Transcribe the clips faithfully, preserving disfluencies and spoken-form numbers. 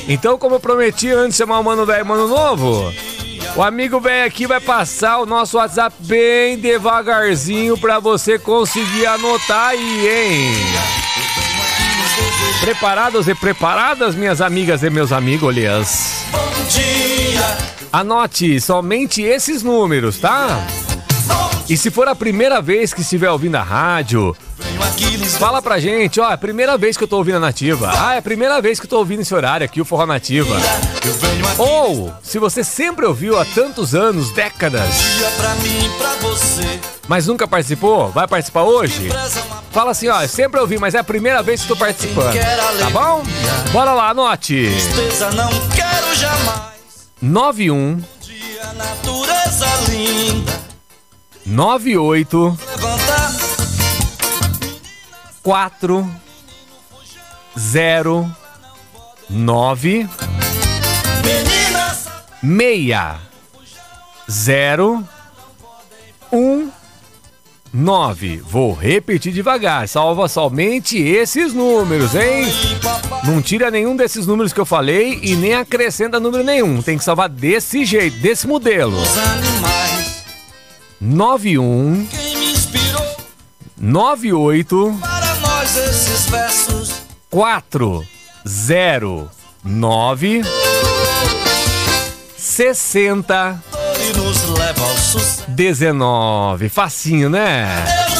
Então, como eu prometi antes de chamar o Mano Velho e Mano Novo, o amigo velho aqui vai passar o nosso WhatsApp bem devagarzinho pra você conseguir anotar aí, hein? Preparados e preparadas, minhas amigas e meus amigos, aliás. Bom dia. Anote somente esses números, tá? E se for a primeira vez que estiver ouvindo a rádio, fala pra gente, ó, é a primeira vez que eu tô ouvindo a Nativa. Ah, é a primeira vez que eu tô ouvindo esse horário aqui, o Forró Nativa. Ou, se você sempre ouviu há tantos anos, décadas, mas nunca participou, vai participar hoje? Fala assim, ó, eu sempre ouvi, mas é a primeira vez que tô participando. Tá bom? Bora lá, anote. nove um nove oito quatro zero nove meia zero um nove. Vou repetir devagar. Salva somente esses números, hein? Não tira nenhum desses números que eu falei e nem acrescenta número nenhum. Tem que salvar desse jeito, desse modelo. nove um nove oito quatro zero nove sessenta dezenove. Facinho, né?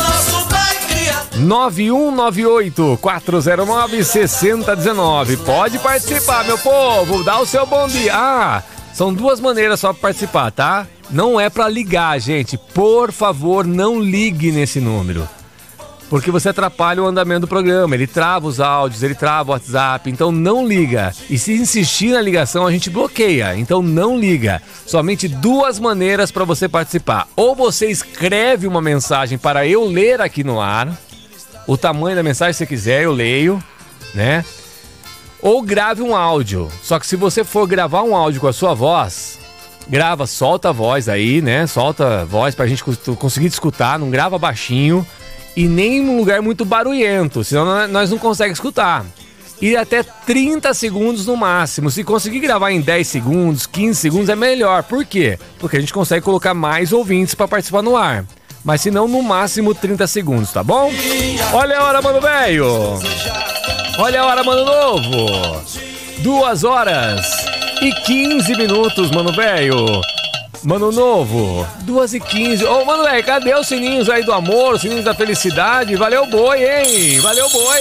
nove um nove oito quatro zero nove sessenta dezenove. Pode participar, meu povo. Dá o seu bom dia. Ah, são duas maneiras só para participar, tá? Não é para ligar, gente. Por favor, não ligue nesse número, porque você atrapalha o andamento do programa. Ele trava os áudios, ele trava o WhatsApp. Então não liga. E se insistir na ligação, a gente bloqueia. Então não liga. Somente duas maneiras para você participar. Ou você escreve uma mensagem para eu ler aqui no ar. O tamanho da mensagem que você quiser, eu leio, né? Ou grave um áudio. Só que se você for gravar um áudio com a sua voz, grava, solta a voz aí, né? Solta a voz pra gente conseguir te escutar. Não grava baixinho. E nem em um lugar muito barulhento, senão nós não conseguimos escutar. E até trinta segundos no máximo. Se conseguir gravar em dez segundos, quinze segundos é melhor. Por quê? Porque a gente consegue colocar mais ouvintes para participar no ar. Mas se não, no máximo trinta segundos, tá bom? Olha a hora, mano velho! Olha a hora, mano novo! Duas horas e quinze minutos, mano velho! Mano novo, duas e quinze. Ô, mano, velho, cadê os sininhos aí do amor, os sininhos da felicidade? Valeu, boi, hein? Valeu, boi.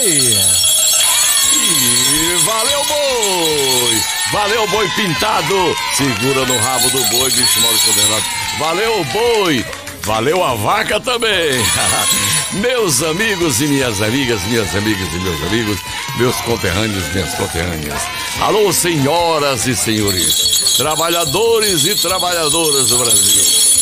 E valeu, boi. Valeu, boi pintado. Segura no rabo do boi, bicho mal condenado. Valeu, boi. Valeu a vaca também. Meus amigos e minhas amigas, minhas amigas e meus amigos, meus conterrâneos, minhas conterrâneas. Alô, senhoras e senhores, trabalhadores e trabalhadoras do Brasil.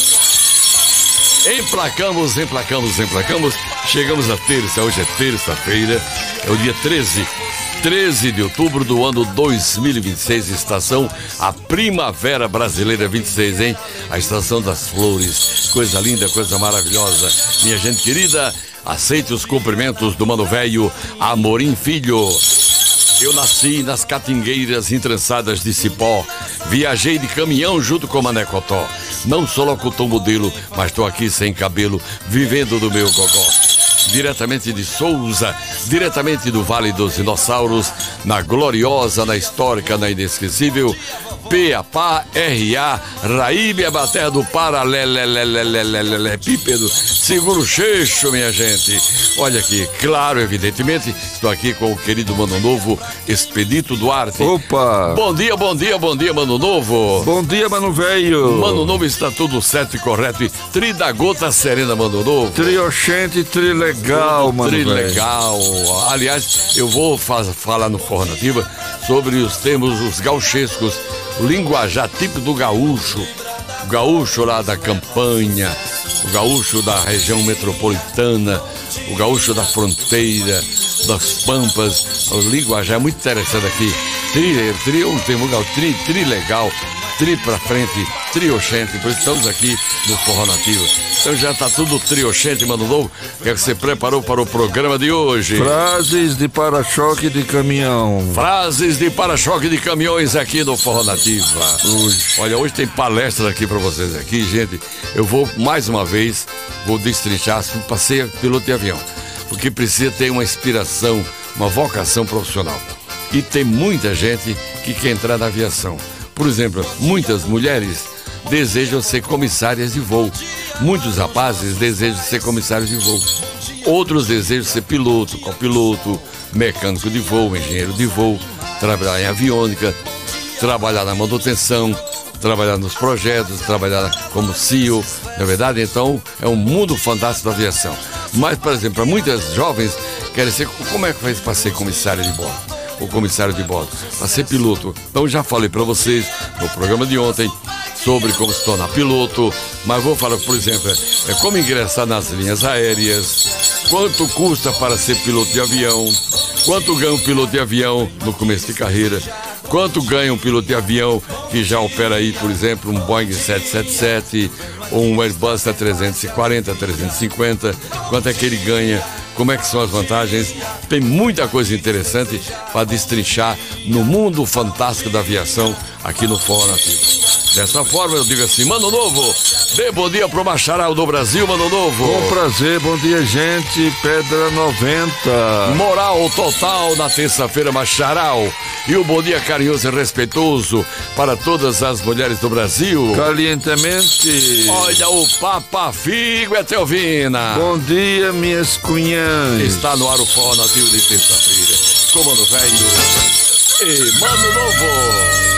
Emplacamos, emplacamos, emplacamos. Chegamos a terça, hoje é terça-feira, é o dia treze. treze de outubro do ano dois mil e vinte e seis, estação a Primavera Brasileira vinte e seis, hein? A estação das flores, coisa linda, coisa maravilhosa. Minha gente querida, aceite os cumprimentos do Mano Velho Amorim Filho. Eu nasci nas catingueiras entrançadas de cipó, viajei de caminhão junto com Mané Cotó. Não sou locutor modelo, mas tô aqui sem cabelo, vivendo do meu gogó. Diretamente de Souza, diretamente do Vale dos Dinossauros, na gloriosa, na histórica, na inesquecível P A P A R A Raíbia, Baterra do Paralelepípedo, seguro cheixo, minha gente. Olha aqui, claro, evidentemente, estou aqui com o querido Mano Novo, Expedito Duarte. Opa! Bom dia, bom dia, bom dia, Mano Novo. Bom dia, Mano Velho. Mano Novo, está tudo certo e correto. E tri da gota serena, Mano Novo. Trioxente, trilegal. Legal, mano. Trilegal. Aliás, eu vou faz, falar no Forró Nativa sobre os termos, os gauchescos, o linguajar típico do gaúcho. O gaúcho lá da campanha, o gaúcho da região metropolitana, o gaúcho da fronteira, das pampas. O linguajar é muito interessante aqui. Tri, tri, um termo tri, tri legal. tri pra frente, trioxente, por isso estamos aqui no Forró Nativo. Então já tá tudo trioxente, Mano Novo. O que é que você preparou para o programa de hoje? Frases de para-choque de caminhão. Frases de para-choque de caminhões aqui no Forró Nativo. Olha, hoje tem palestra aqui para vocês aqui, gente. Eu vou, mais uma vez, vou destrinchar para ser piloto de avião. Porque precisa ter uma inspiração, uma vocação profissional. E tem muita gente que quer entrar na aviação. Por exemplo, muitas mulheres desejam ser comissárias de voo. Muitos rapazes desejam ser comissários de voo. Outros desejam ser piloto, copiloto, mecânico de voo, engenheiro de voo, trabalhar em aviônica, trabalhar na manutenção, trabalhar nos projetos, trabalhar como C E O. Na verdade, então, é um mundo fantástico da aviação. Mas, por exemplo, para muitas jovens querem ser... Como é que faz para ser comissário de bordo? O comissário de bordo, para ser piloto. Então já falei para vocês no programa de ontem sobre como se tornar piloto, mas vou falar, por exemplo, é como ingressar nas linhas aéreas, quanto custa para ser piloto de avião, quanto ganha um piloto de avião no começo de carreira, quanto ganha um piloto de avião que já opera aí, por exemplo, um Boeing sete sete sete ou um Airbus trezentos e quarenta, trezentos e cinquenta, quanto é que ele ganha, como é que são as vantagens. Tem muita coisa interessante para destrinchar no mundo fantástico da aviação aqui no Forró Nativo. Dessa forma eu digo assim, Mano Novo, dê bom dia pro Macharal do Brasil, Mano Novo. Com prazer, bom dia, gente. Pedra noventa. Moral total na terça-feira, Macharal. E o bom dia carinhoso e respeitoso para todas as mulheres do Brasil. Calientemente. Olha o Papa Figo, é Teovina. Bom dia, minhas cunhãs. Está no ar o Forró Nativo de terça-feira. Com Mano Velho e Mano Novo.